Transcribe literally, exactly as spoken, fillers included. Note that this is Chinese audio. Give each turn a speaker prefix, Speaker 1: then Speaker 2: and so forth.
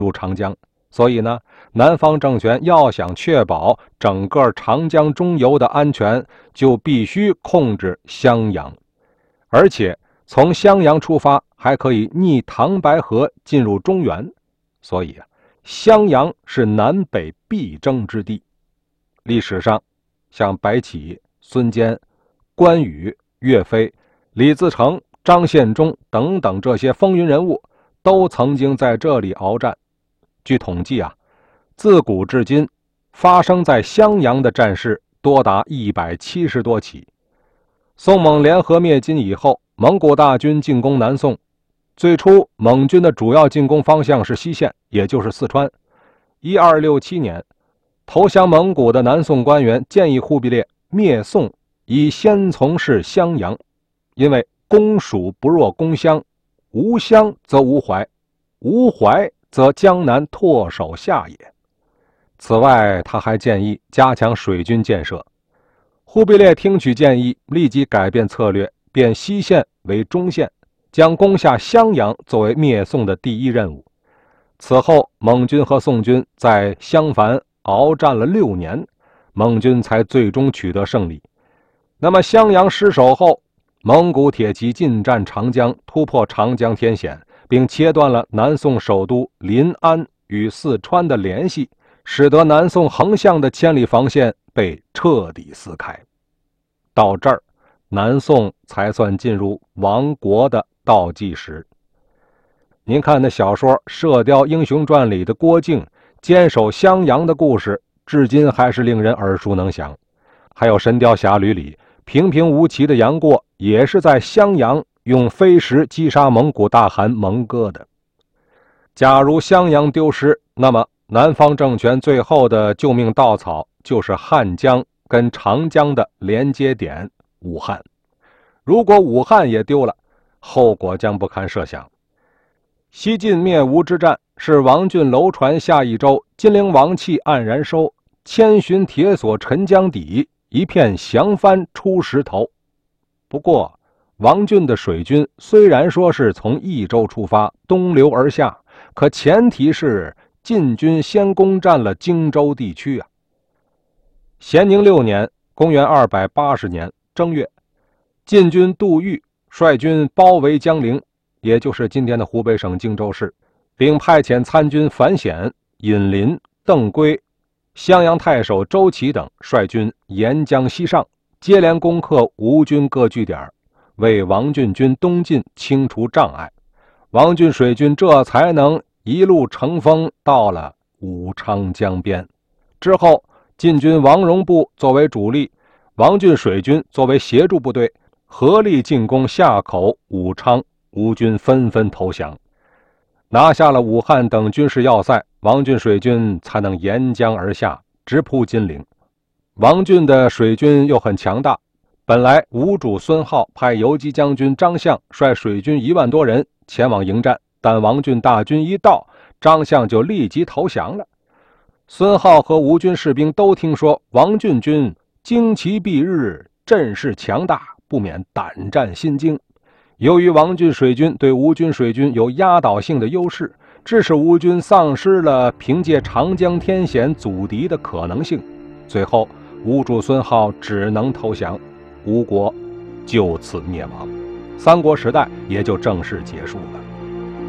Speaker 1: 入长江。所以呢，南方政权要想确保整个长江中游的安全，就必须控制襄阳，而且从襄阳出发还可以逆唐白河进入中原。所以啊，襄阳是南北必争之地。历史上像白起、孙坚、关羽、岳飞、李自成、张献忠等等这些风云人物都曾经在这里鏖战。据统计啊，自古至今发生在襄阳的战事多达一百七十多起。宋蒙联合灭金以后，蒙古大军进攻南宋。最初蒙军的主要进攻方向是西线，也就是四川。一二六七年，投降蒙古的南宋官员建议忽必烈灭宋，以先从事襄阳，因为攻蜀不若攻襄，无襄则无淮，无淮则江南唾手下也。此外，他还建议加强水军建设。忽必烈听取建议，立即改变策略，变西线为中线，将攻下襄阳作为灭宋的第一任务。此后，蒙军和宋军在襄樊鏖战了六年，蒙军才最终取得胜利。那么襄阳失守后，蒙古铁骑进占长江，突破长江天险，并切断了南宋首都临安与四川的联系，使得南宋横向的千里防线被彻底撕开。到这儿，南宋才算进入亡国的倒计时。您看那小说《射雕英雄传》里的郭靖坚守襄阳的故事，至今还是令人耳熟能详。还有《神雕侠侣》里平平无奇的杨过，也是在襄阳用飞石击杀蒙古大汗蒙哥的。假如襄阳丢失，那么南方政权最后的救命稻草就是汉江跟长江的连接点武汉。如果武汉也丢了，后果将不堪设想。西晋灭吴之战是王浚楼船下益州，金陵王气黯然收，千寻铁索沉江底，一片降帆出石头。不过王浚的水军虽然说是从益州出发，东流而下，可前提是晋军先攻占了荆州地区啊。咸宁六年，公元二百八十年正月，晋军杜预率军包围江陵，也就是今天的湖北省荆州市，并派遣参军樊显、尹林、邓圭、襄阳太守周齐等率军沿江西上，接连攻克吴军各据点，为王浚军东进清除障碍。王浚水军这才能一路乘风到了武昌江边。之后，晋军王荣部作为主力，王浚水军作为协助部队，合力进攻夏口、武昌，吴军纷纷投降。拿下了武汉等军事要塞，王浚水军才能沿江而下，直扑金陵。王浚的水军又很强大，本来吴主孙皓派游击将军张相率水军一万多人前往迎战，但王浚大军一到，张相就立即投降了。孙皓和吴军士兵都听说王浚军旌旗蔽日，阵势强大，不免胆战心惊。由于王浚水军对吴军水军有压倒性的优势，致使吴军丧失了凭借长江天险阻敌的可能性。最后，吴主孙皓只能投降，吴国就此灭亡，三国时代也就正式结束了。